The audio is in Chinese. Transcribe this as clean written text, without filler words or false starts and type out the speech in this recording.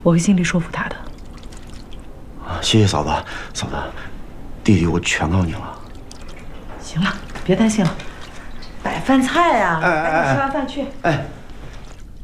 我会尽力说服他的。 啊，谢谢嫂子，嫂子，弟弟我全靠你了。 行了，别担心了，摆饭菜呀，赶紧吃完饭去。 哎。